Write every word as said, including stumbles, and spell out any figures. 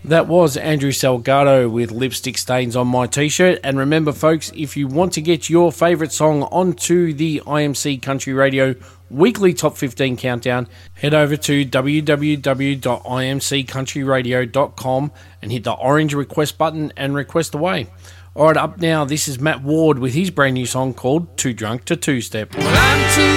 That was Andrew Salgado with Lipstick Stains on My T-Shirt. And remember, folks, if you want to get your favourite song onto the I M C Country Radio weekly Top fifteen countdown, head over to w w w dot i m c country radio dot com and hit the orange request button and request away. All right, up now, this is Matt Ward with his brand new song called Too Drunk to Two-Step. Well,